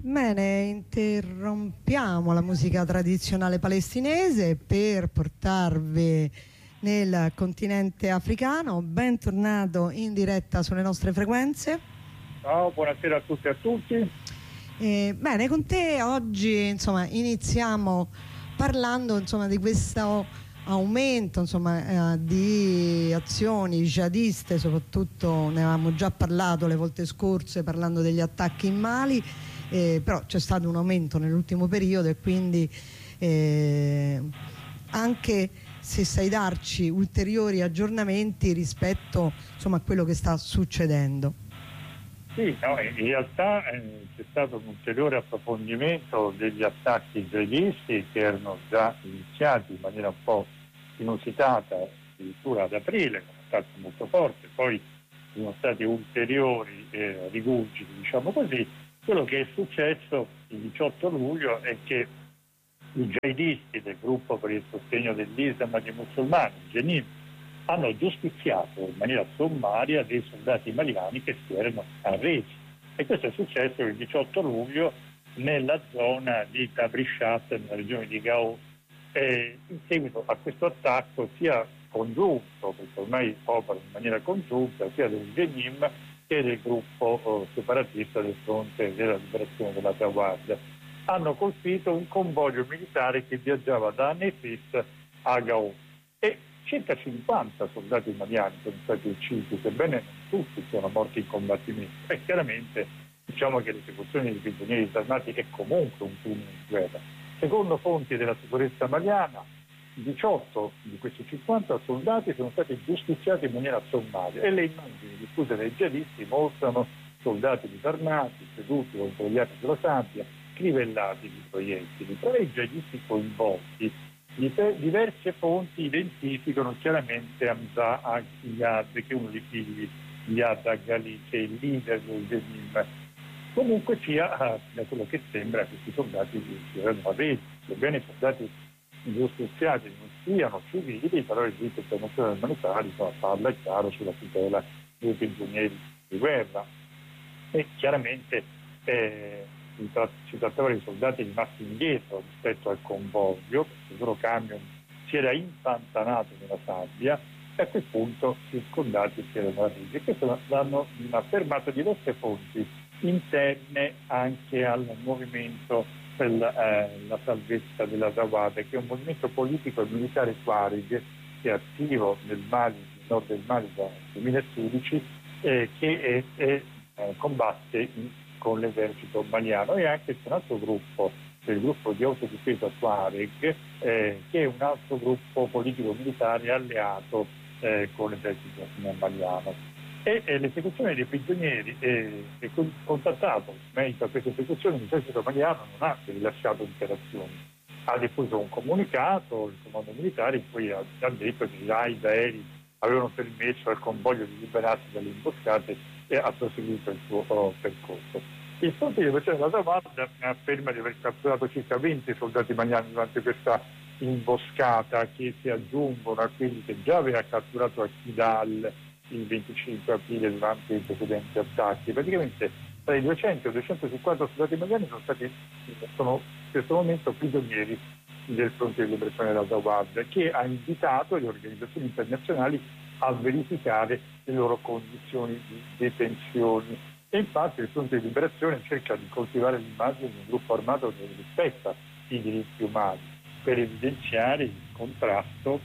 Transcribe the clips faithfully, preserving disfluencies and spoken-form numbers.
Bene, interrompiamo la musica tradizionale palestinese per portarvi nel continente africano. Bentornato in diretta sulle nostre frequenze. Ciao, buonasera a tutti e a tutti. Eh, bene, con te oggi insomma iniziamo parlando insomma di questo aumento insomma eh, di azioni jihadiste, soprattutto ne avevamo già parlato le volte scorse parlando degli attacchi in Mali. Eh, però c'è stato un aumento nell'ultimo periodo e quindi eh, anche se sai darci ulteriori aggiornamenti rispetto insomma, a quello che sta succedendo. Sì, no, in realtà eh, c'è stato un ulteriore approfondimento degli attacchi jihadisti che erano già iniziati in maniera un po' inusitata addirittura ad aprile, con un attacco molto forte, poi ci sono stati ulteriori eh, rigurgiti, diciamo così. Quello che è successo il diciotto luglio è che i jihadisti del gruppo per il sostegno dell'Islam dei musulmani, Jenim, hanno giustiziato in maniera sommaria dei soldati maliani che si erano arresi. E questo è successo il diciotto luglio nella zona di Tabrishat, nella regione di Gao. E in seguito a questo attacco sia congiunto, perché ormai opera in maniera congiunta, sia del Jenim che del gruppo oh, separatista del fronte della liberazione della Zawad, hanno colpito un convoglio militare che viaggiava da Nefis a Gao e circa cinquanta soldati maliani sono stati uccisi, sebbene non tutti siano morti in combattimento. E chiaramente diciamo che l'esecuzione di prigionieri disarmati è comunque un crimine di guerra. Secondo fonti della sicurezza maliana, diciotto di questi cinquanta soldati sono stati giustiziati in maniera sommaria e le immagini diffuse dai jihadisti mostrano soldati disarmati, seduti o impogliati sulla sabbia, crivellati di proiettili. Tra i jihadisti coinvolti, diverse fonti identificano chiaramente Hamza Ag-Iyad, che è uno dei figli di Iyad Agali, che è il leader del Jenim. Comunque sia, da quello che sembra, questi soldati si erano arresi, sebbene i soldati giustiziati non siano civili, però il diritto internazionale umanitario parla chiaro sulla tutela dei prigionieri di guerra. E chiaramente eh, si trattava di soldati rimasti indietro rispetto al convoglio, perché il loro camion si era impantanato nella sabbia e a quel punto i soldati si erano arresi. E questo l'hanno affermato diverse fonti interne anche al movimento per la, eh, la salvezza della Zawad, che è un movimento politico e militare tuareg che è attivo nel Mali, nel nord del Mali dal duemilasedici, eh, che è, è, eh, combatte in, con l'esercito maliano. E anche c'è un altro gruppo, cioè il gruppo di autodifesa tuareg, eh, che è un altro gruppo politico-militare alleato eh, con l'esercito maliano. E, e l'esecuzione dei prigionieri eh, è contattato in merito a questa esecuzione. L'esercito maliano non ha rilasciato dichiarazioni, ha diffuso un comunicato, il comando militare, in cui ha, ha detto che gli aerei avevano permesso al convoglio di liberarsi dalle imboscate e ha proseguito il suo oh, percorso. Il fronte di liberazione della Zawad afferma di aver catturato circa venti soldati maliani durante questa imboscata, che si aggiungono a quelli che già aveva catturato a Kidal il venticinque aprile durante i precedenti attacchi. Praticamente tra i duecento e i duecentocinquanta soldati maliani sono stati sono in questo momento prigionieri del fronte di liberazione della Zawad, che ha invitato le organizzazioni internazionali a verificare le loro condizioni di detenzione. E infatti il fronte di liberazione cerca di coltivare l'immagine di un gruppo armato che rispetta i diritti umani, per evidenziare il contrasto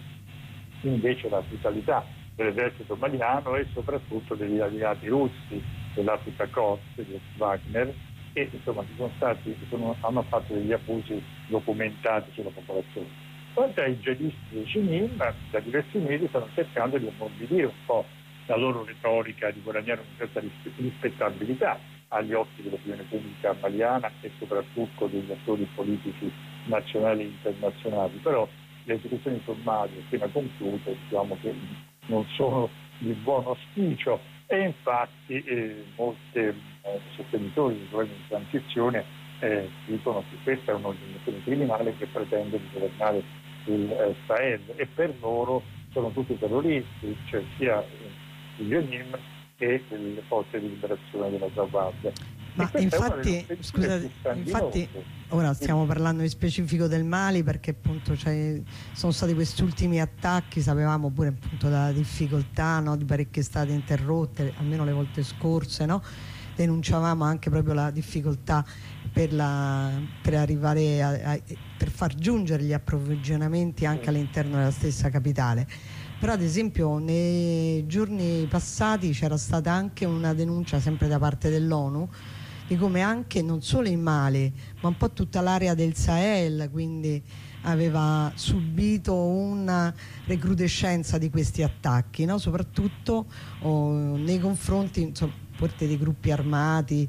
invece la brutalità dell'esercito maliano e soprattutto degli alleati russi, dell'Africa Corps, di Wagner, che insomma ci sono stati, sono, hanno fatto degli abusi documentati sulla popolazione. Quanto ai jihadisti di Jenim, da diversi mesi stanno cercando di ammorbidire un po' la loro retorica, di guadagnare una certa rispettabilità agli occhi dell'opinione pubblica maliana e soprattutto degli attori politici nazionali e internazionali. Però le esecuzioni sommarie appena concluse, diciamo che non sono di buon auspicio, e infatti eh, molti eh, sostenitori del governo di transizione eh, dicono che questa è un'organizzazione criminale che pretende di governare il eh, Sahel, e per loro sono tutti terroristi, cioè sia eh, il Jenim e le forze di liberazione della Zawad. Ma infatti, scusate, infatti ora stiamo parlando di specifico del Mali perché appunto cioè, sono stati questi ultimi attacchi, sapevamo pure appunto della difficoltà, no, di parecchie strade interrotte, almeno le volte scorse, no? Denunciavamo anche proprio la difficoltà per, la, per arrivare a, a, per far giungere gli approvvigionamenti anche all'interno della stessa capitale. Però ad esempio nei giorni passati c'era stata anche una denuncia sempre da parte dell'ONU di come anche non solo il Mali ma un po' tutta l'area del Sahel quindi aveva subito una recrudescenza di questi attacchi, no? Soprattutto oh, nei confronti insomma, dei gruppi armati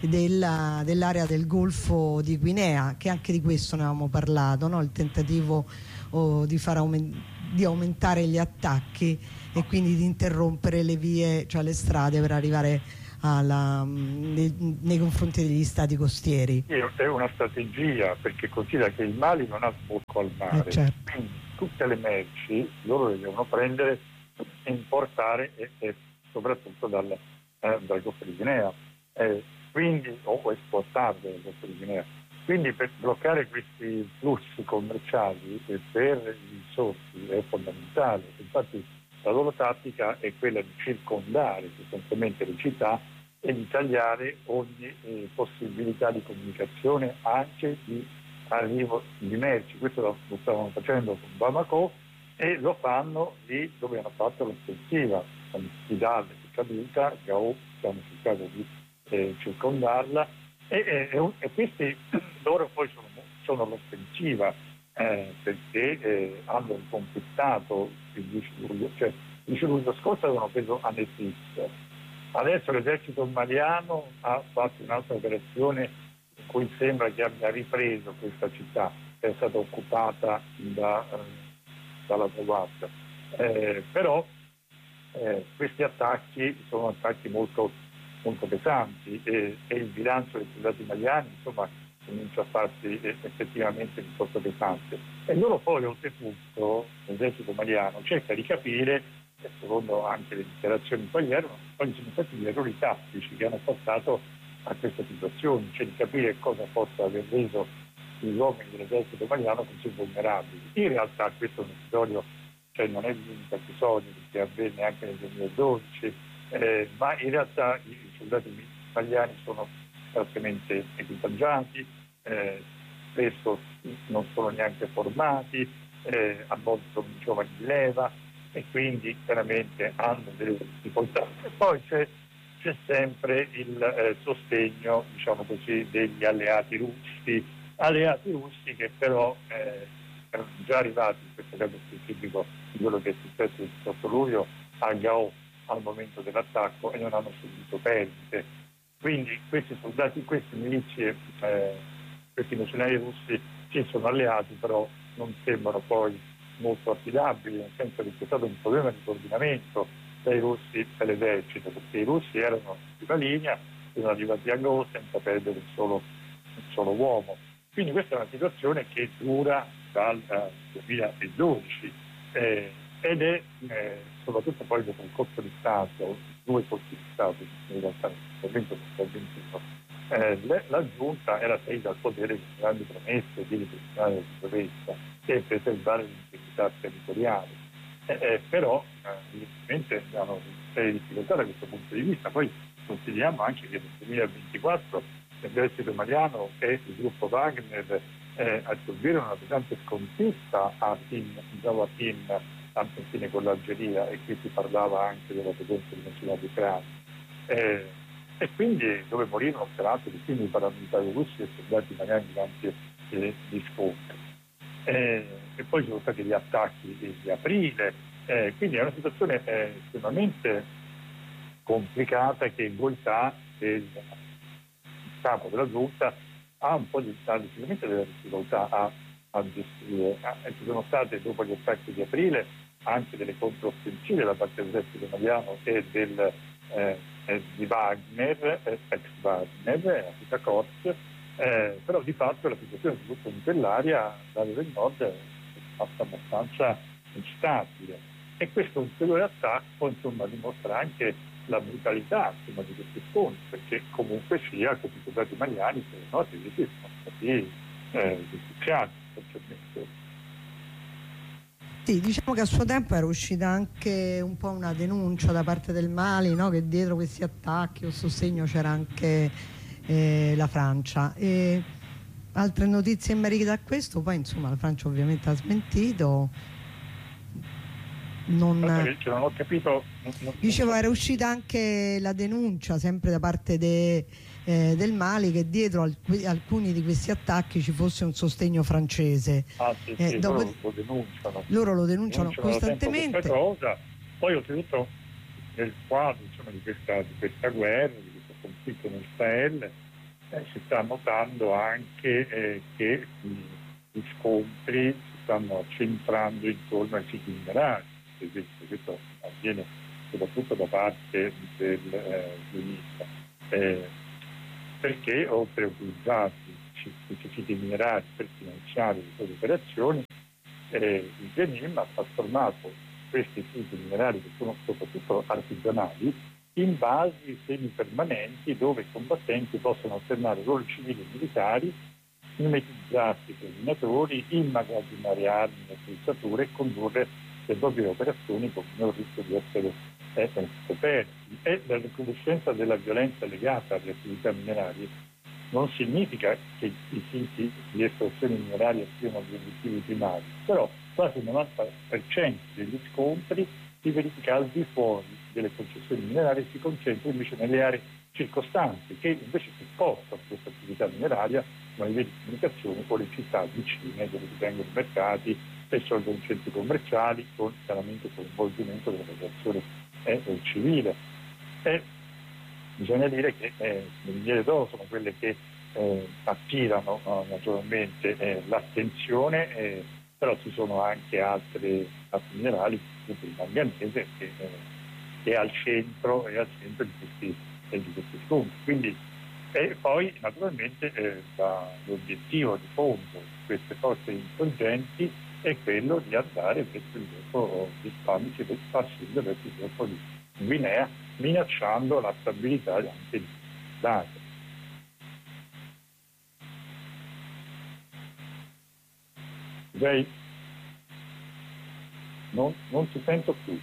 della, dell'area del Golfo di Guinea, che anche di questo ne avevamo parlato, no? Il tentativo oh, di far aumentare di aumentare gli attacchi e quindi di interrompere le vie, cioè le strade per arrivare alla, nei, nei confronti degli stati costieri. È una strategia perché considera che il Mali non ha sbocco al mare, eh certo. Quindi tutte le merci loro le devono prendere e importare e, e soprattutto dal, eh, dal Golfo di Guinea, eh, quindi, o esportarle dal Golfo di Guinea. Quindi per bloccare questi flussi commerciali e per i risorsi è fondamentale. Infatti la loro tattica è quella di circondare sostanzialmente le città e di tagliare ogni eh, possibilità di comunicazione anche di arrivo di merci. Questo lo, lo stavano facendo con Bamako e lo fanno lì dove hanno fatto l'offensiva. Kidal è caduta, Gao stiamo cercando di eh, circondarla. E, e, e questi loro poi sono, sono all'offensiva eh, perché eh, hanno conquistato il dieci luglio, cioè il dieci luglio scorso avevano preso Anetis. Adesso l'esercito maliano ha fatto un'altra operazione in cui sembra che abbia ripreso questa città che è stata occupata da, eh, dalla Guardia. Eh, però eh, questi attacchi sono attacchi molto molto pesanti e, e il bilancio dei soldati italiani insomma comincia a farsi effettivamente piuttosto pesante e loro poi oltretutto l'esercito maliano cerca di capire, secondo anche le dichiarazioni poi erano, quali sono stati gli errori tattici che hanno portato a questa situazione, cioè di capire cosa possa aver reso gli uomini dell'esercito maliano così vulnerabili. In realtà questo è un episodio, cioè non è l'unico episodio che avvenne anche nel duemiladodici, eh, ma in realtà i soldati italiani sono scarsamente equipaggiati, eh, spesso non sono neanche formati, eh, a volte sono giovani di leva e quindi chiaramente hanno delle difficoltà. E poi c'è, c'è sempre il eh, sostegno, diciamo così, degli alleati russi, alleati russi che però eh, erano già arrivati, in questo caso specifico di quello che è successo il diciotto luglio, a Gao al momento dell'attacco e non hanno subito perdite. Quindi questi soldati, queste milizie, eh, questi mercenari russi ci sono alleati, però non sembrano poi molto affidabili, nel senso che c'è stato un problema di coordinamento tra i russi e l'esercito, perché i russi erano in prima linea, sono arrivati a Go senza perdere un solo, un solo uomo. Quindi questa è una situazione che dura dal duemiladodici eh, ed è eh, soprattutto poi dopo un colpo di Stato, due colpi di Stato in realtà, eh, la giunta era presa al potere con grandi promesse di ripristinare la sicurezza e preservare l'integrità territoriale, eh, eh, però eh, evidentemente hanno delle difficoltà da questo punto di vista. Poi consideriamo anche che nel duemilaventiquattro l'esercito maliano e il gruppo Wagner eh, assorbirono una pesante sconfitta a Tin, a Tin, al confine con l'Algeria, e qui si parlava anche della presenza di mercenari ucraini. Eh, e quindi dove morirono peraltro di simili paramilitari russi e soldati magari davanti eh, di scontri. Eh, e poi ci sono stati gli attacchi di, di aprile, eh, quindi è una situazione eh, estremamente complicata che Goità, il capo della giunta, ha un po' di sicuramente delle difficoltà a, a gestire. Eh, ci sono state dopo gli attacchi di aprile anche delle controffensive da parte dell'esercito italiano e del, eh, di Wagner, eh, ex Wagner, Africa Corps, eh, però di fatto la situazione soprattutto in quell'area, l'area del nord, è fatta abbastanza instabile. E questo ulteriore attacco insomma dimostra anche la brutalità insomma, di questi scontri, perché comunque sia, come i soldati maliani che no, sono stati eh, giustiziati. Sì, diciamo che a suo tempo era uscita anche un po' una denuncia da parte del Mali, no? Che dietro questi attacchi o sostegno c'era anche eh, la Francia. E altre notizie in merito a questo, poi insomma la Francia ovviamente ha smentito. Non... non ho capito. Non, non, Dicevo, era uscita anche la denuncia sempre da parte de, eh, del Mali che dietro al, alcuni di questi attacchi ci fosse un sostegno francese. Ah, sì, sì, eh, dopo, loro lo denunciano. Loro lo denunciano, denunciano costantemente. Cosa. Poi oltretutto nel quadro insomma, di, questa, di questa guerra, di questo conflitto nel Sahel, eh, si sta notando anche eh, che gli scontri si stanno centrando intorno ai siti minerari. Questo avviene soprattutto da parte del, eh, dell'I S A, eh, perché oltre a utilizzare questi siti minerari per finanziare le sue operazioni, eh, il Jenim ha trasformato questi siti minerari, che sono soprattutto artigianali, in basi semipermanenti dove i combattenti possono alternare ruoli civili e militari, mimetizzarsi tra i minatori, immagazzinare armi e attrezzature e condurre le proprie operazioni con il rischio di essere eh, scoperti. E la recrudescenza della violenza legata alle attività minerarie non significa che i siti di estrazione mineraria siano gli obiettivi primari, però quasi il novanta per cento degli scontri si verifica al di fuori delle concessioni minerarie e si concentra invece nelle aree circostanti, che invece si spostano questa attività mineraria come le vie di comunicazione o le città vicine dove si tengono i mercati, spesso anche in centri commerciali, con chiaramente coinvolgimento della popolazione eh, civile. E bisogna dire che eh, le miniere d'oro sono quelle che eh, attirano no, naturalmente eh, l'attenzione, eh, però ci sono anche altre, altri minerali, come il manganese, che, eh, che è al centro, è al centro di questi, eh, di questi scontri. Quindi, e poi naturalmente eh, la, l'obiettivo di fondo di queste forze insorgenti è quello di andare verso il golfo di Spanici e passando verso il golfo di Guinea, minacciando la stabilità anche di Daesh. Lei non, non ti sento più.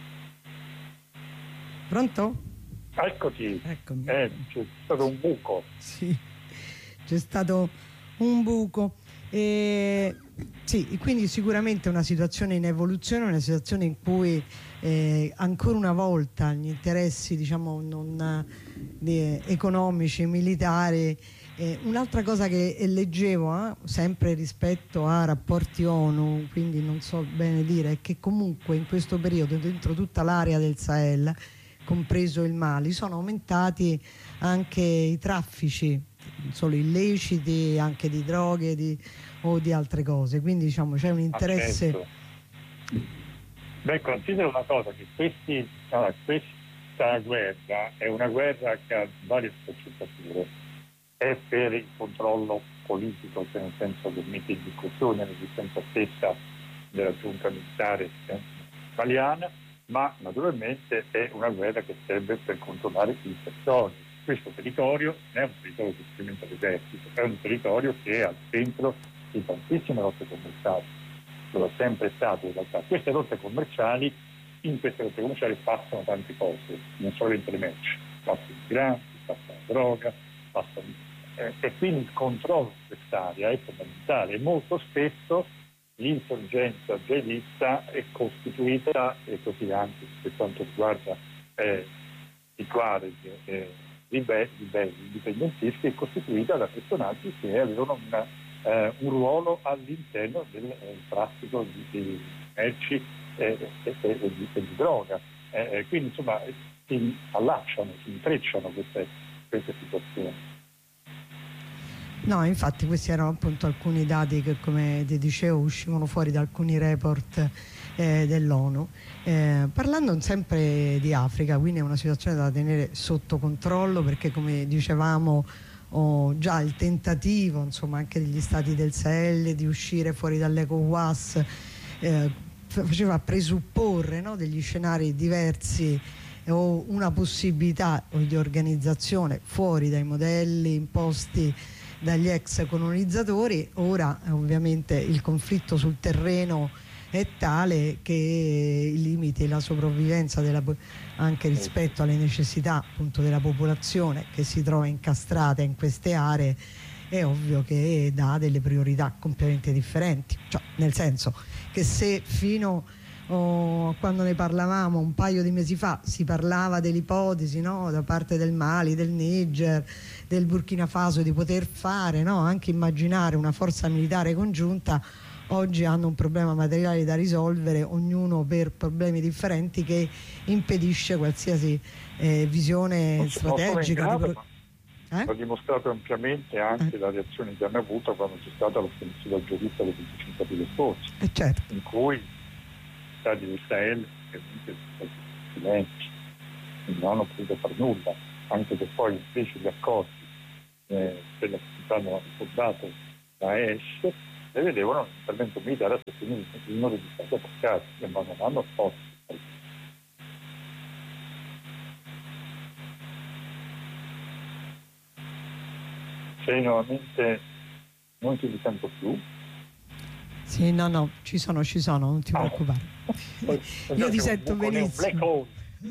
Pronto? Eccoti. Eccomi. Eh, c'è stato un buco. Sì, c'è stato un buco. E, sì, quindi sicuramente una situazione in evoluzione, una situazione in cui eh, ancora una volta gli interessi diciamo non eh, economici, militari. Eh, un'altra cosa che leggevo eh, sempre rispetto a rapporti ONU, quindi non so bene dire, è che comunque in questo periodo dentro tutta l'area del Sahel, compreso il Mali, sono aumentati anche i traffici, non solo illeciti, anche di droghe di, o di altre cose, quindi diciamo c'è un interesse. Ah, certo. Beh, considera una cosa, che questi, allora, questa guerra è una guerra che ha varie sfaccettature. È per il controllo politico, cioè nel senso che mette in discussione l'esistenza stessa della giunta militare italiana, ma naturalmente è una guerra che serve per controllare il territorio. Questo territorio non è un territorio che sperimenta l'esercito, è un territorio che è al centro di tantissime rotte commerciali, lo è sempre stato in realtà. Queste rotte commerciali, in queste rotte commerciali passano tante cose, non solamente le merci, passano i migranti, passa la droga, passano eh, e quindi il controllo di quest'area è fondamentale e molto spesso l'insorgenza jihadista è costituita, e così anche per quanto riguarda eh, i Tuareg eh, ribelli, ribelli indipendentisti, è costituita da personaggi che avevano una, eh, un ruolo all'interno del eh, traffico di, di merci eh, e, e, e, di, e di droga. Eh, quindi insomma si allacciano, si intrecciano queste, queste situazioni. No, infatti questi erano appunto alcuni dati che, come ti dicevo, uscivano fuori da alcuni report eh, dell'ONU. Eh, parlando sempre di Africa, quindi è una situazione da tenere sotto controllo, perché come dicevamo oh, già il tentativo insomma anche degli stati del Sahel di uscire fuori dall'ECOWAS eh, faceva presupporre no, degli scenari diversi o una possibilità di organizzazione fuori dai modelli imposti dagli ex colonizzatori. Ora ovviamente il conflitto sul terreno è tale che i limiti e la sopravvivenza della, anche rispetto alle necessità appunto della popolazione che si trova incastrata in queste aree, è ovvio che dà delle priorità completamente differenti, cioè, nel senso che se fino a quando ne parlavamo un paio di mesi fa si parlava dell'ipotesi, no, da parte del Mali, del Niger, del Burkina Faso di poter fare, no, anche immaginare una forza militare congiunta, oggi hanno un problema materiale da risolvere, ognuno per problemi differenti, che impedisce qualsiasi eh, visione non strategica. Non di pro... eh? L'ha dimostrato ampiamente anche eh? le reazioni che hanno avuto quando c'è stata l'offensiva jihadista del venticinque aprile scorso, eh certo. in cui gli stati di Israele ovviamente sono stati silenti, non hanno potuto fare nulla, anche se poi invece gli accordi eh, per la hanno ricordato da Daesh e vedevano l'intervento militare a sostegno di numero di stati attaccati, ma non hanno posto. Sei nuovamente, non ti sento più. Sì, no, no, ci sono, ci sono, non ti ah, preoccupare. Poi, Io ti sento benissimo.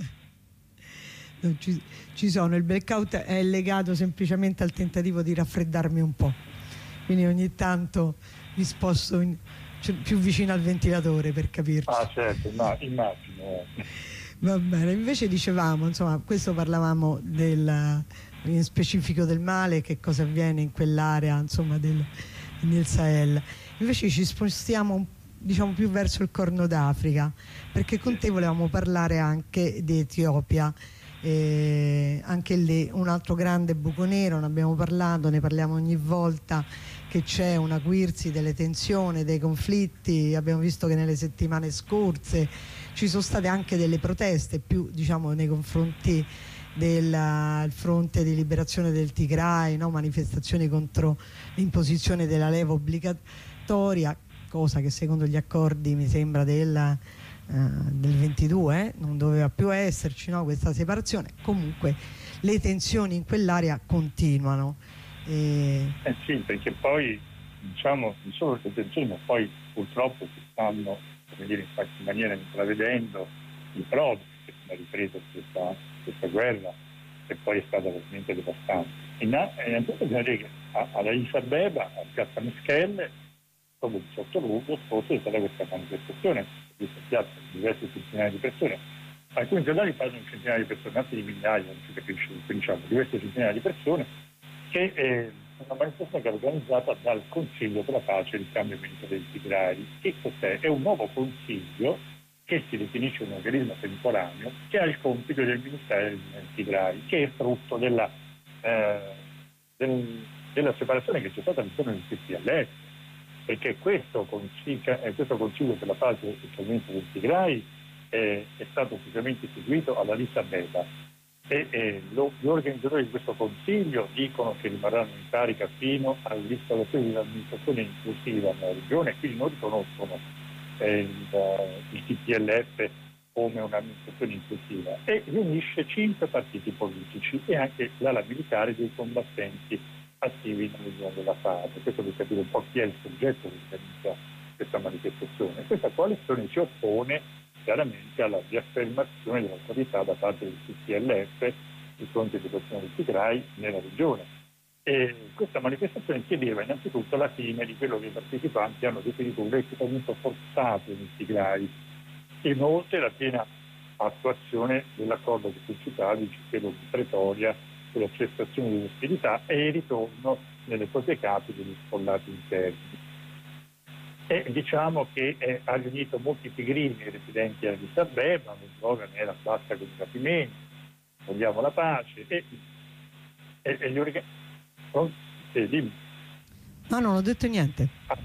Non ci, ci sono, il blackout è legato semplicemente al tentativo di raffreddarmi un po', quindi ogni tanto mi sposto in, cioè, più vicino al ventilatore, per capirci. Ah certo, no, immagino. Va bene, invece dicevamo, insomma, questo parlavamo del, in specifico del Mali, che cosa avviene in quell'area, insomma, del, nel Sahel. Invece ci spostiamo, diciamo, più verso il Corno d'Africa, perché con te volevamo parlare anche di Etiopia. Eh, anche lì un altro grande buco nero, ne abbiamo parlato, ne parliamo ogni volta che c'è un acuirsi delle tensioni, dei conflitti. Abbiamo visto che nelle settimane scorse ci sono state anche delle proteste più, diciamo, nei confronti del fronte di liberazione del Tigray, no? Manifestazioni contro l'imposizione della leva obbligatoria, cosa che secondo gli accordi mi sembra del Uh, del ventidue eh? non doveva più esserci, no? Questa separazione. Comunque le tensioni in quell'area continuano. E... Eh sì, perché poi diciamo non solo le tensioni, ma poi purtroppo si stanno, come dire, in qualche maniera intravedendo i prodi che sono ripreso questa, questa guerra, che poi è stata veramente devastante. Innanzitutto bisogna dire che ad Addis Abeba, a Piazza Meskel, proprio il diciotto luglio scorso è stata questa manifestazione, questa piazza di diverse centinaia di persone, alcuni giornali parlano di centinaia di persone, altri di migliaia, non si capisce, diciamo, diverse centinaia di persone, che è una manifestazione che è organizzata dal Consiglio per la pace e il cambiamento del Tigray. Che cos'è? È un nuovo consiglio che si definisce un organismo temporaneo che ha il compito del Ministero del Tigray, che è frutto della, eh, del, della separazione che c'è stata all'interno del T P L F. Perché questo consiglio, questo consiglio per la pace e il cambiamento del Tigray è, è stato ufficialmente istituito ad Addis Abeba e, e lo, gli organizzatori di questo consiglio dicono che rimarranno in carica fino all'installazione di un'amministrazione inclusiva nella regione, quindi non riconoscono eh, il, il T P L F come un'amministrazione inclusiva, e riunisce cinque partiti politici e anche l'ala militare dei combattenti attivi nella zona della fase. Questo per capire un po' chi è il soggetto che organizza questa manifestazione. Questa coalizione si oppone chiaramente alla riaffermazione dell'autorità da parte del T P L F di fronte alla situazione del Tigray nella regione. E questa manifestazione chiedeva innanzitutto la fine di quello che i partecipanti hanno definito un reclutamento forzato nel Tigray, e inoltre la piena attuazione dell'accordo che tu citavi, quello di Pretoria, sulla cessazione delle ostilità e il ritorno nelle proprie case degli sfollati interni. E diciamo che eh, ha riunito molti tigrini residenti a Addis Abeba, il slogan era basta con i rapimenti, vogliamo la pace, e, e, e gli organi... oh, sì, dimmi. No, non ho detto niente. Ah,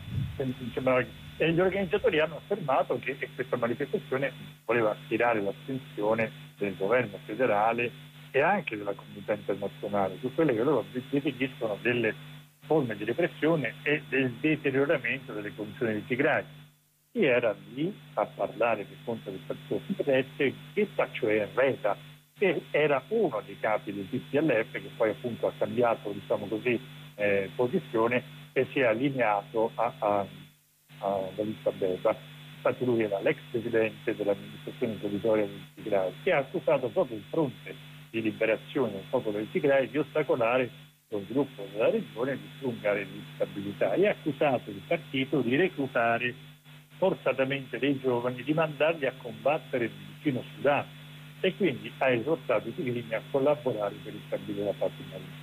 e gli organizzatori hanno affermato che questa manifestazione voleva attirare l'attenzione del governo federale e anche della comunità internazionale su quelle che loro definiscono delle forme di repressione e del deterioramento delle condizioni del Tigray. Chi era lì a parlare per conto del partito Fidesz, Getachew Reda, che era uno dei capi del T P L F, che poi appunto ha cambiato, diciamo così, eh, posizione e si è allineato a, a, a Addis Abeba. Infatti lui era l'ex presidente dell'amministrazione provvisoria del Tigray, che ha accusato proprio il fronte di liberazione del popolo del Tigray di ostacolare lo sviluppo della regione e di prolungare l'instabilità, e ha accusato il partito di reclutare forzatamente dei giovani, di mandarli a combattere nel vicino Sudan, e quindi ha esortato i tigrini a collaborare per ristabilire la pace in marina.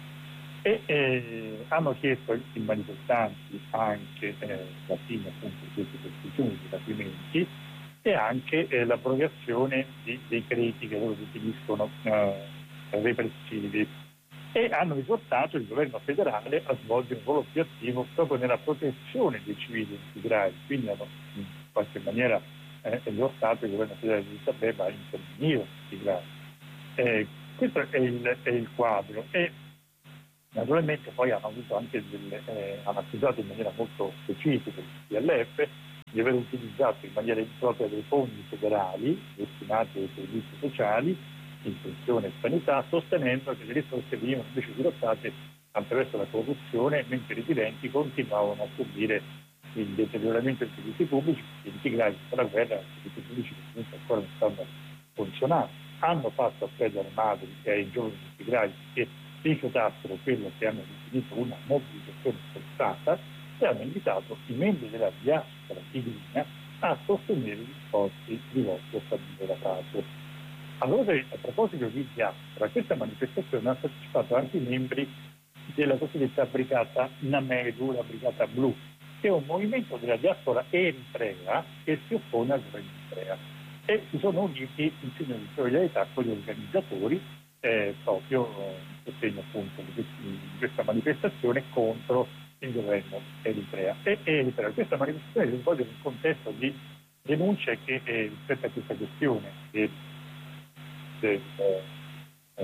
E eh, hanno chiesto i manifestanti anche eh, la fine appunto di queste persecuzioni, di rapimenti, e anche eh, l'abrogazione di decreti che loro definiscono eh, repressivi, e hanno esortato il governo federale a svolgere un ruolo più attivo proprio nella protezione dei civili in Tigray. Quindi hanno in qualche maniera eh, esortato il governo federale di Addis Abeba a intervenire in Tigray. Eh, questo è il, è il quadro, e naturalmente poi hanno avuto anche delle, eh, hanno accusato in maniera molto specifica il T P L F di aver utilizzato in maniera impropria dei fondi federali destinati ai servizi sociali, istruzione e sanità, sostenendo che le risorse venivano invece dirottate attraverso la corruzione, mentre i residenti continuavano a subire il deterioramento dei servizi pubblici, perché in Tigray dopo la guerra i servizi pubblici comunque ancora non stanno funzionando. Hanno fatto appello alle madri e ai giovani di Tigray che rifiutassero quello che hanno definito una mobilitazione forzata, e hanno invitato i membri della diaspora tigrina a sostenere gli sforzi rivolti a stabilire la pace. Allora, a proposito di diaspora, a questa manifestazione hanno partecipato anche i membri della cosiddetta brigata Namedu, la brigata blu, che è un movimento della diaspora eritrea che si oppone al governo eritrea, e si sono uniti in segno di solidarietà con gli organizzatori eh, proprio in sostegno appunto di, di questa manifestazione contro il governo eritrea. E, e Eritrea. Questa manifestazione si svolge in un contesto di denunce che eh, rispetto a questa questione che, del, eh,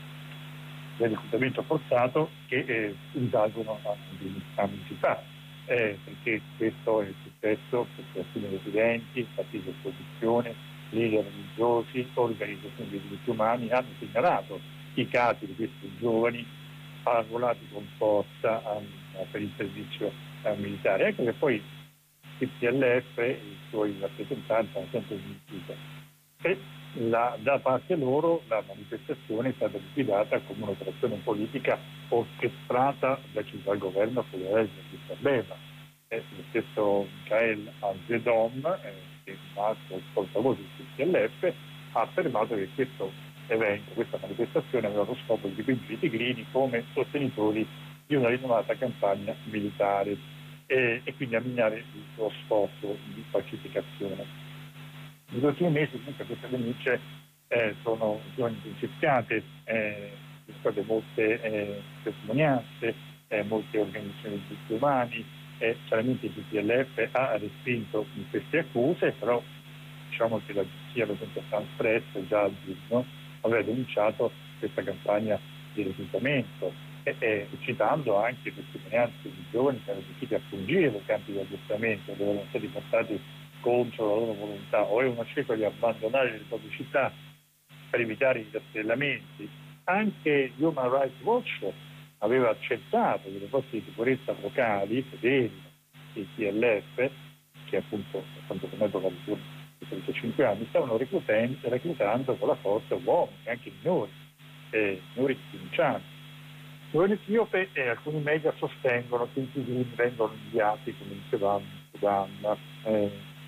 del reclutamento forzato, che eh, risalgono a anni fa, eh, perché questo è successo perché alcuni residenti, partiti di opposizione, leader religiosi, organizzazioni dei diritti umani hanno segnalato i casi di questi giovani arruolati con forza um, per il servizio uh, militare. Ecco che poi il T P L F e i suoi rappresentanti hanno sempre smentito, e la, da parte loro la manifestazione è stata liquidata come un'operazione politica orchestrata da, dal governo federale di Addis Abeba. Eh, lo stesso Michael Azedom, eh, che è il portavoce del T P L F, ha affermato che questo evento, questa manifestazione aveva lo scopo di dipingere i tigrini come sostenitori di una rinnovata campagna militare e, e quindi a minare il suo sforzo di pacificazione. Negli ultimi mesi comunque queste denunce eh, sono, sono intensificate, eh, ci sono state molte eh, testimonianze, eh, molte organizzazioni di diritti umani, e chiaramente il T P L F ha respinto queste accuse, però diciamo che l'agenzia, per esempio France Press, già a giugno aveva denunciato questa campagna di reclutamento, e, e citando anche testimonianze di giovani che erano riusciti a fuggire dai campi di addestramento, dove erano stati portati contro la loro volontà, o erano scelto di abbandonare le proprie città per evitare gli rastrellamenti. Anche Human Rights Watch aveva accettato che le forze di sicurezza locali, fedeli, il T P L F, che appunto quando all'epoca di trentacinque anni, stavano reclutando, reclutando con la forza uomini, anche minori, eh, minori denuncianti. Il governo etiope e alcuni media sostengono che i tigrini vengono inviati, come dicevamo, in Sudan. Eh,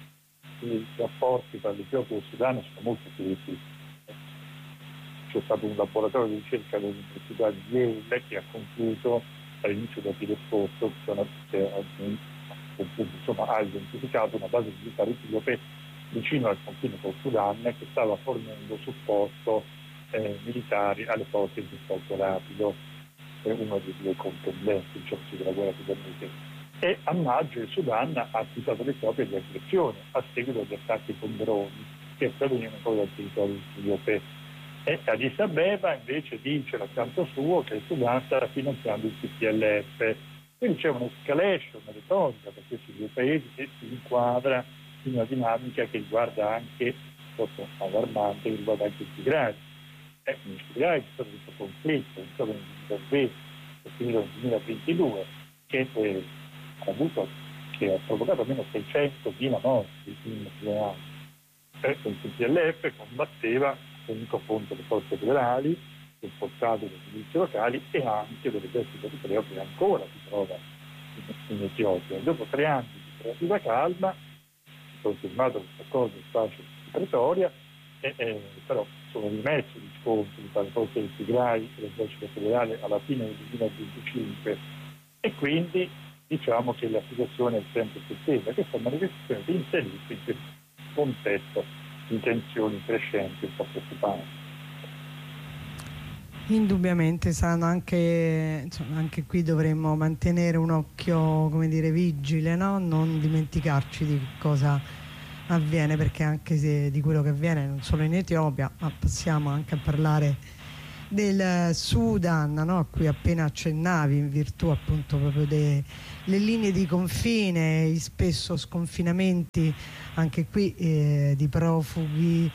i rapporti tra l'Etiopia e il Sudan sono molto critici. C'è stato un laboratorio di ricerca dell'Università di Yale che ha concluso all'inizio dell'aprile scorso che insomma, ha identificato una base militare etiope vicino al confine col Sudan che stava fornendo supporto eh, militare alle forze di supporto rapido, eh, uno dei due contendenti giochi della guerra sudanese. E a maggio il Sudan ha accusato l'Etiopia di aggressione a seguito di attacchi con droni che provenivano poi dal territorio etiope. E Addis Abeba invece dice dal canto suo che il Sudan sta finanziando il T P L F. Quindi c'è un'escalation retorica per questi due paesi che si inquadra in una dinamica che riguarda anche, proprio allarmante, che riguarda anche il Tigray. Eh, in Sirià è stato questo conflitto, è stato nel duemilaventi, è finito nel duemilaventidue, che eh, ha avuto, che ha provocato almeno seicentomila morti in due anni. Eh, il P P L F combatteva comunque appunto le forze federali, supportate dai milizie locali e anche dell'esercito eritreo che ancora si trova in, in Etiopia. Dopo tre anni di relativa calma, si è confermato questo accordo di pace di Pretoria, e, e, però sono rimessi gli scontri tra le forze del Tigray e l'esercito federale alla fine del duemilaventicinque, e quindi diciamo che la situazione è sempre più tesa. Questa manifestazione si inserisce in questo contesto di tensioni crescenti un po' preoccupanti. Indubbiamente saranno anche, insomma, anche qui dovremmo mantenere un occhio, come dire, vigile, no? Non dimenticarci di cosa avviene, perché anche se di quello che avviene non solo in Etiopia, ma passiamo anche a parlare del Sudan, no? A cui appena accennavi, in virtù appunto proprio delle linee di confine, i spesso sconfinamenti anche qui eh, di profughi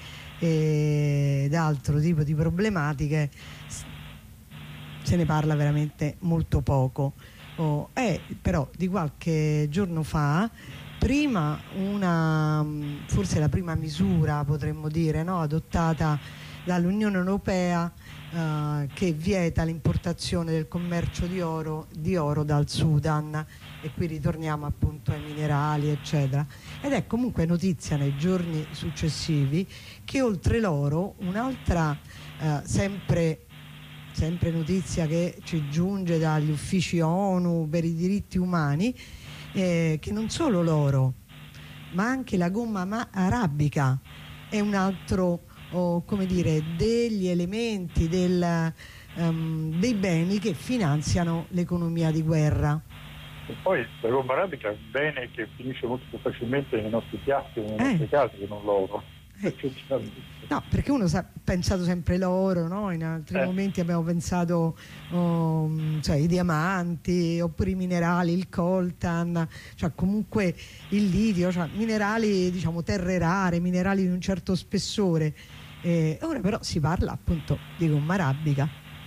ed altro tipo di problematiche. Se ne parla veramente molto poco. Oh, eh, però di qualche giorno fa, prima una, forse la prima misura potremmo dire, no? Adottata dall'Unione Europea, eh, che vieta l'importazione del commercio di oro, di oro dal Sudan, e qui ritorniamo appunto ai minerali eccetera. Ed è comunque notizia nei giorni successivi che oltre l'oro un'altra eh, sempre sempre notizia che ci giunge dagli uffici ONU per i diritti umani, eh, che non solo l'oro ma anche la gomma ma- arabica è un altro, oh, come dire, degli elementi del, um, dei beni che finanziano l'economia di guerra. E poi la gomma arabica è un bene che finisce molto più facilmente nei nostri piatti, nei Eh. nostri casi, che non l'oro. Eh. No, perché uno ha pensato sempre l'oro, no? In altri Eh. momenti abbiamo pensato oh, cioè, i diamanti, oppure i minerali, il coltan, cioè comunque il litio, cioè minerali, diciamo, terre rare, minerali di un certo spessore. Eh, ora però si parla appunto di gomma arabica.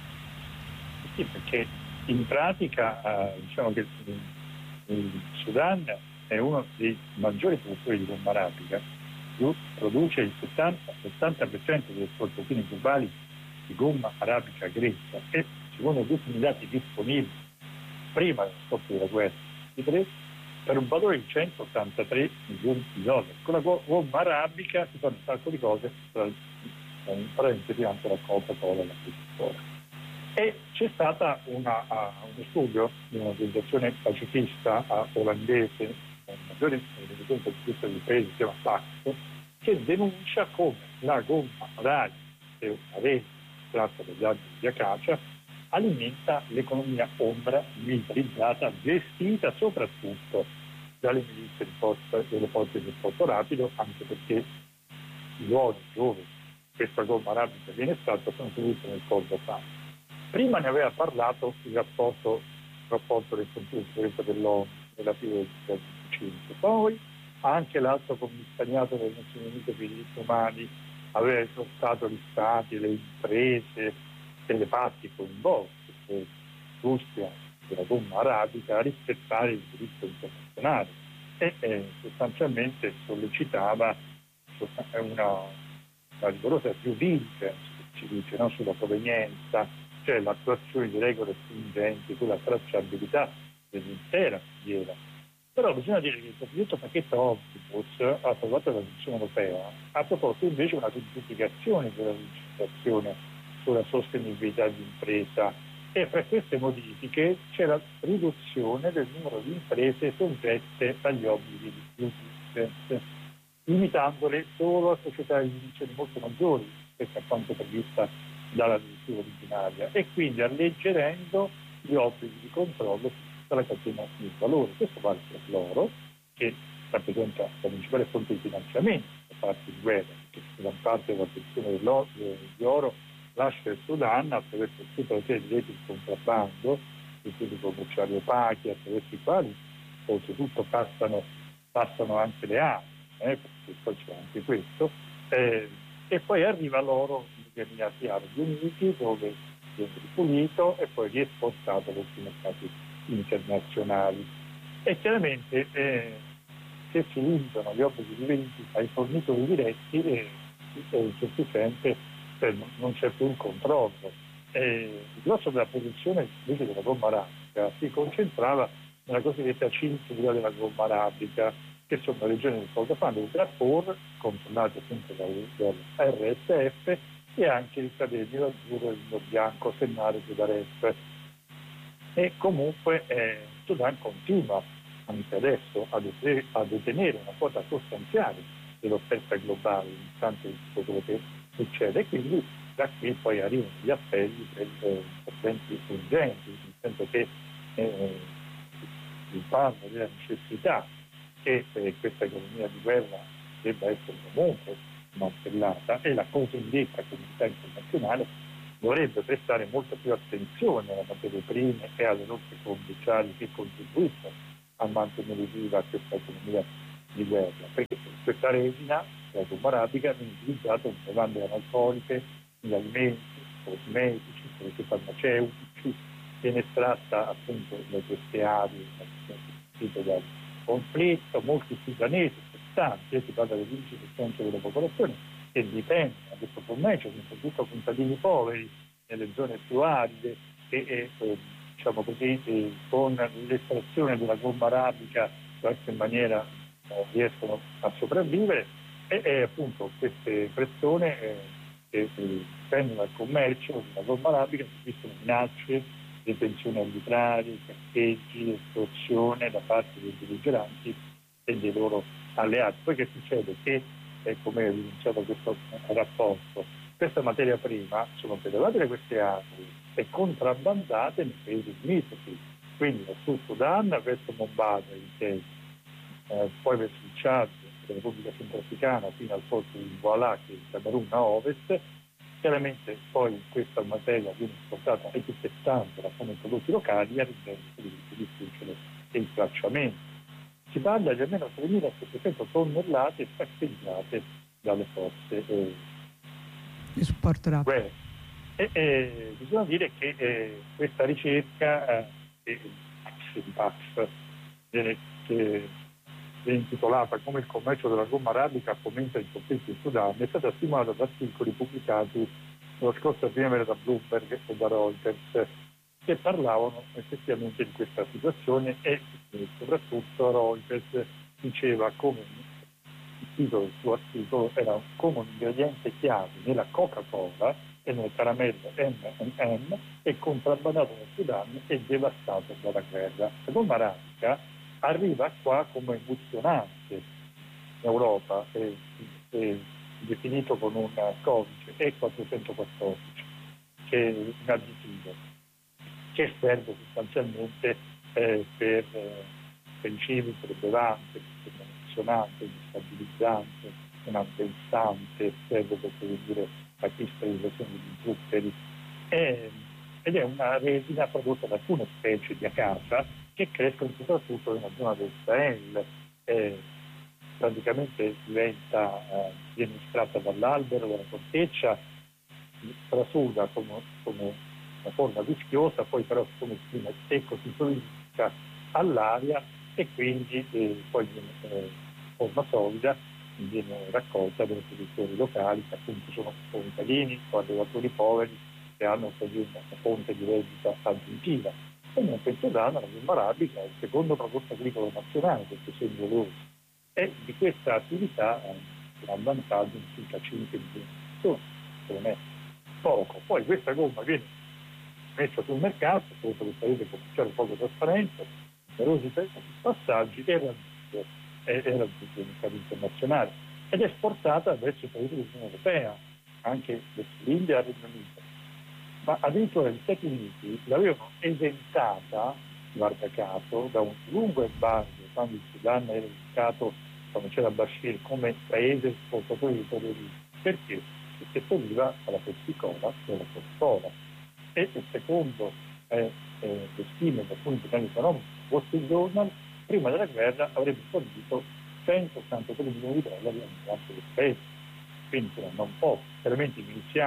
Sì, perché in pratica eh, diciamo che il, il Sudan è uno dei maggiori produttori di gomma arabica, produce il settanta per cento delle esportazioni globali di gomma arabica grezza, e secondo gli ultimi dati disponibili prima dello scoppio della guerra per un valore di centottantatré milioni di dollari. Con la gomma arabica si fanno un sacco di cose, tra in parentesi anche la Coca-Cola e la Coca-Cola. E c'è stato uno studio di un'organizzazione pacifista uh, olandese, una maggiore organizzazione pacifista di paesi, si chiama Pax, che denuncia come la gomma arabica, che è una rete tratta dagli alberi di acacia, alimenta l'economia ombra militarizzata, gestita soprattutto dalle milizie di forza, delle forze di trasporto rapido, anche perché i luoghi dove questa gomma arabica viene estratta sono tutti nel Kordofan. Prima ne aveva parlato il rapporto, il rapporto del Consiglio di sicurezza dell'ONU relativo al duemilacinque. Poi anche l'alto commissariato delle Nazioni Unite per i diritti umani aveva esortato gli stati, le imprese e le parti coinvolte, l'industria della gomma arabica, a rispettare il diritto internazionale e eh, sostanzialmente sollecitava una, una rigorosa due diligence, si dice, no? Sulla provenienza, cioè l'attuazione di regole stringenti sulla tracciabilità dell'intera filiera. Però bisogna dire che il cosiddetto pacchetto Omnibus approvato dalla Commissione europea ha proposto invece una semplificazione della legislazione sulla sostenibilità di impresa, e fra queste modifiche c'è la riduzione del numero di imprese soggette agli obblighi di due diligence, limitandole solo a società di dimensioni molto maggiori rispetto a quanto prevista dalla direttiva originaria, e quindi alleggerendo gli obblighi di controllo su tutta la catena di valore. Questo vale per l'oro, che rappresenta la principale fonte di finanziamento da parte di guerra, perché gran parte della produzione di oro lascia il Sudan attraverso tutta una serie di reti di contrabbando, di quelli commerciali opachi, attraverso i quali oltretutto passano, passano anche le armi, eh, perché poi c'è anche questo, eh, e poi arriva l'oro negli Arab Uniti, dove viene ripulito e poi riesportato verso i mercati internazionali. E chiaramente eh, se si limitano gli obblighi di vendita ai fornitori diretti, eh, in certo senso eh, non c'è più un controllo. Eh, il grosso della produzione invece della gomma arabica si concentrava nella cosiddetta cintura della gomma arabica, che sono le regioni del Kordofan del Darfur, controllate appunto dall'R S F, e anche il Cadene dell'Azzurro e il Nord Bianco, Sennare e Daref. E comunque eh, Sudan continua anche adesso a, det- a detenere una quota sostanziale dell'offerta globale, nonostante tutto quello che succede, quindi da qui poi arrivano gli appelli per eh, interventi urgenti, nel senso che eh, il panno della necessità che eh, questa economia di guerra debba essere comunque smantellata, e la cosiddetta comunità internazionale dovrebbe prestare molta più attenzione alle materie prime e alle rotte commerciali che contribuiscono a mantenere viva questa economia di guerra, perché questa resina, la gomma arabica, viene utilizzata nelle bevande analcoliche, negli alimenti, cosmetici, prodotti farmaceutici, viene estratta appunto da queste aree dal conflitto. Molti sudanesi, sostanti, si parla del quindici per cento della popolazione che dipende da questo commercio, soprattutto contadini poveri nelle zone più aride, e eh, diciamo così, eh, con l'estrazione della gomma arabica in qualche maniera eh, riescono a sopravvivere, e, e appunto queste persone eh, che eh, dipendono dal commercio della gomma arabica subiscono minacce, detenzioni arbitrarie, saccheggi, estorsione da parte dei belligeranti e dei loro alleati. Poi che succede? Che, eh, come è evidenziato questo rapporto, questa materia prima sono pedalate da queste aree e contrabbandate nei paesi limitrofi, quindi dal Sud Sudan verso Mombasa in Kenya, eh, poi verso il Chad, la Repubblica Centrafricana, fino al porto di Voilà, che è il Camerun a ovest. Chiaramente poi questa materia viene esportata etichettandola come prodotti locali a rischio di difficile e il tracciamento. Si parla di almeno tremilasettecento tonnellate saccheggiate dalle forze eh, di supporto rapido. E, e bisogna dire che eh, questa ricerca, eh, il Pax, viene, che viene intitolata Come il commercio della gomma arabica fomenta il conflitto in Sudan, è stata stimolata da articoli pubblicati la scorsa primavera da Bloomberg e da Reuters, che parlavano effettivamente di questa situazione, e eh, soprattutto Reuters diceva come il titolo del suo articolo era come un ingrediente chiave nella Coca-Cola e nel caramello emme and emme è contrabbandato nel Sudan e devastato dalla guerra. La gomma arabica arriva qua come emulsionante in Europa, è, è definito con un codice E quattrocentoquattordici, che è un additivo che serve sostanzialmente eh, per, eh, per i cibi, per le bevande, per un emulsionante, un stabilizzante, un addensante, serve per produrre la cristallizzazione di zuccheri, è, ed è una resina prodotta da alcune specie di acacia che crescono soprattutto nella zona del Sahel. Eh, praticamente diventa, eh, viene estratta dall'albero, dalla corteccia, trasuda come, come una forma vischiosa, poi però come prima è secco si solidifica all'aria e quindi eh, poi viene eh, forma solida, viene raccolta dai produttori locali che appunto sono contadini o allevatori poveri che hanno così una fonte di reddito aggiuntiva. Comunque in Sudan la gomma arabica è il secondo prodotto agricolo nazionale, questo segno rosso, e di questa attività eh, ha vantaggio in circa cinque milioni di persone, che non è poco. Poi questa gomma viene messa sul mercato, soprattutto per paese commerciale poco trasparente, numerosi passaggi e raggiunge, e, e raggiunge il mercato internazionale ed è esportata verso i paesi dell'Unione Europea, anche verso l'India e il Regno Unito. Ma addirittura gli Stati Uniti l'avevano esentata, guarda caso, da un lungo embargo quando il Sudan era indicato, quando c'era Bashir, come paese esportatore di terrorismo. Perché? Perché serviva alla Pepsi-Cola e alla Coca-Cola. E secondo eh, eh, le stime di alcuni giornali economici, Wall Street Journal, prima della guerra avrebbe fornito centottantatre milioni di dollari al bilancio del paese. Quindi non poco. Chiaramente i miliziani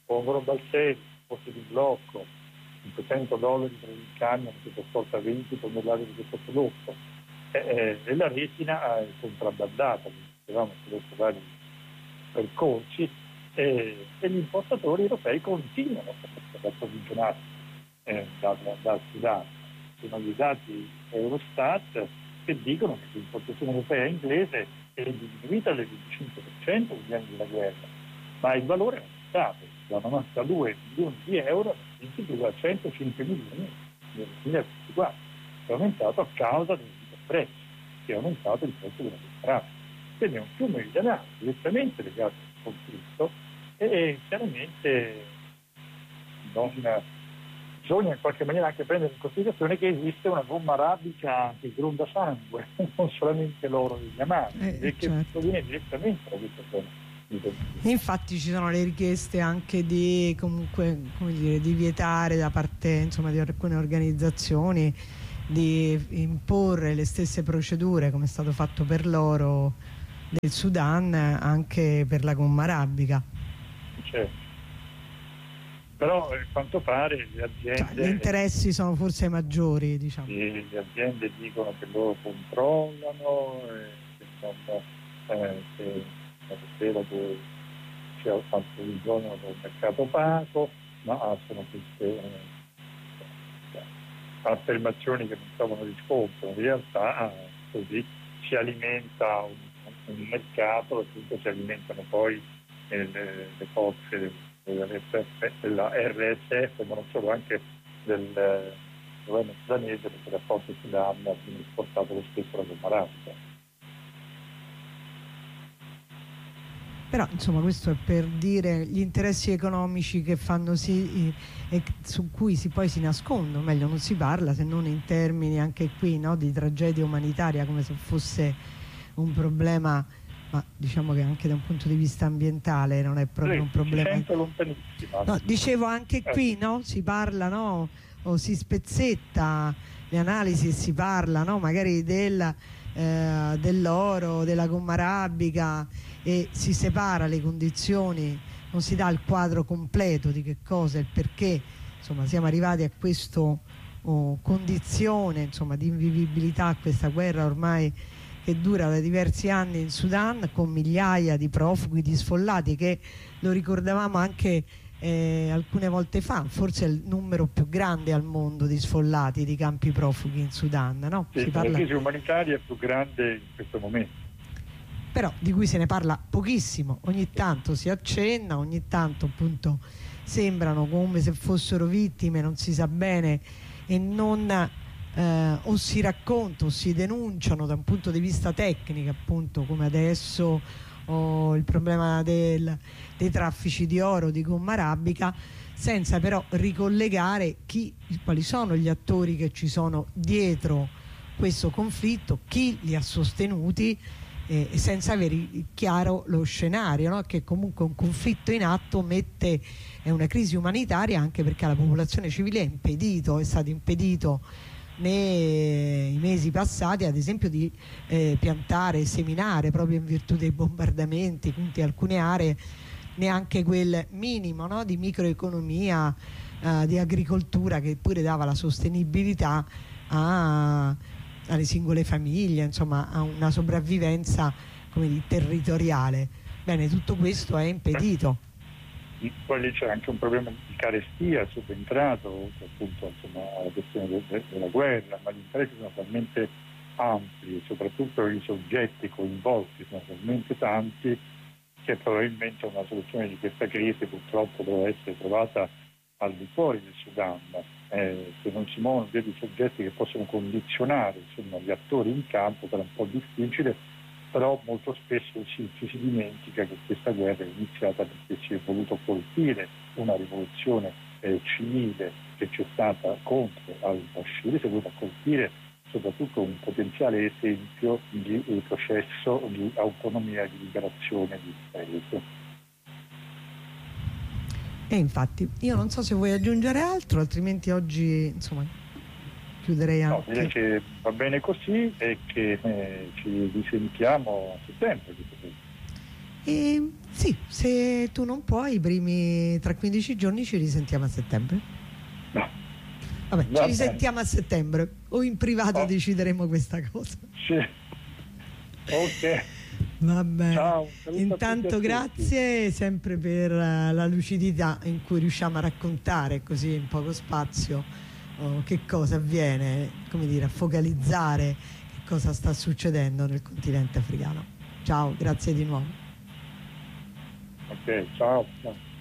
pongono Balselli, posti di blocco, cinquecento dollari per il camion che trasporta venti tonnellate di questo prodotto, e, e, e la resina è contrabbandata, dicevamo attraverso vari percorsi, e, e gli importatori europei continuano ad approvvigionarsi eh, dal, dal Sudan. Sono gli dati Eurostat che dicono che l'importazione europea inglese è diminuita del venticinque per cento negli anni della guerra, ma il valore è aumentato da novantadue milioni di euro a venti virgola centocinque milioni nel duemilaventiquattro. È aumentato a causa del prezzo, che è aumentato il prezzo della contratta. Quindi è un fiume di denaro direttamente legato al conflitto e chiaramente non, bisogna in qualche maniera anche prendere in considerazione che esiste una gomma arabica che gronda sangue, non solamente l'oro dei diamanti, eh, e che certo. proviene direttamente da questa zona. Infatti ci sono le richieste anche di comunque come dire, di vietare da parte insomma di alcune organizzazioni di imporre le stesse procedure come è stato fatto per l'oro del Sudan anche per la gomma arabica. Certo. Però a quanto pare le aziende, cioè, gli interessi sono forse maggiori, diciamo. Sì, le aziende dicono che loro controllano, eh, che non, eh, che spero che sia fatto bisogno del mercato opaco, ma sono queste eh, affermazioni che non trovano riscontro. In realtà così si alimenta un, un mercato e appunto si alimentano poi eh, le, le forze della R S F, ma non solo, anche del governo sudanese, perché la forza Sudan ha esportato lo stesso la gomma arabica. Però insomma questo è per dire gli interessi economici che fanno sì e su cui si poi si nascondono, meglio non si parla se non in termini anche qui, no, di tragedia umanitaria, come se fosse un problema, ma diciamo che anche da un punto di vista ambientale non è proprio sì, un problema. No, dicevo anche qui, no, si parla, no, o si spezzetta le analisi e si parla, no, magari del, eh, dell'oro, della gomma arabica, e si separa le condizioni, non si dà il quadro completo di che cosa e il perché insomma siamo arrivati a questa oh, condizione insomma di invivibilità, a questa guerra ormai che dura da diversi anni in Sudan, con migliaia di profughi, di sfollati, che lo ricordavamo anche eh, alcune volte fa, forse è il numero più grande al mondo di sfollati, di campi profughi in Sudan, no? Sì, si parla... la crisi umanitaria è più grande in questo momento. Però di cui se ne parla pochissimo, ogni tanto si accenna, ogni tanto appunto sembrano come se fossero vittime, non si sa bene, e non eh, o si racconta o si denunciano da un punto di vista tecnico, appunto come adesso o il problema del, dei traffici di oro, di gomma arabica, senza però ricollegare chi, quali sono gli attori che ci sono dietro questo conflitto, chi li ha sostenuti, e senza avere chiaro lo scenario, no? Che comunque un conflitto in atto mette è una crisi umanitaria, anche perché la popolazione civile è impedito, è stato impedito nei mesi passati ad esempio di eh, piantare e seminare, proprio in virtù dei bombardamenti, quindi alcune aree neanche quel minimo, no? Di microeconomia, eh, di agricoltura che pure dava la sostenibilità a alle singole famiglie, insomma a una sopravvivenza come dire, territoriale. Bene, tutto questo è impedito. Poi lì c'è anche un problema di carestia subentrato appunto insomma, alla questione de- de- della guerra, ma gli interessi sono talmente ampi e soprattutto i soggetti coinvolti sono talmente tanti che probabilmente una soluzione di questa crisi purtroppo dovrà essere trovata al di fuori del Sudan. Eh, se non si muovono dei soggetti che possono condizionare insomma, gli attori in campo sarà un po' difficile, però molto spesso si, ci si dimentica che questa guerra è iniziata perché si è voluto colpire una rivoluzione eh, civile che c'è stata contro al-Bashir, si è voluto colpire soprattutto un potenziale esempio di eh, processo di autonomia e di liberazione di paese. E infatti io non so se vuoi aggiungere altro, altrimenti oggi insomma chiuderei anche. No, direi che va bene così e che eh, ci risentiamo a settembre. E sì, se tu non puoi, i primi tra quindici giorni ci risentiamo a settembre. No. Vabbè, Va ci risentiamo bene. a settembre o in privato Oh. decideremo questa cosa. Sì. Ok. Va bene. Ciao, saluto a tutti e a Intanto tutti. grazie sempre per eh, la lucidità in cui riusciamo a raccontare così in poco spazio oh, che cosa avviene, come dire, a focalizzare che cosa sta succedendo nel continente africano. Ciao, grazie di nuovo. Ok, ciao. Ciao.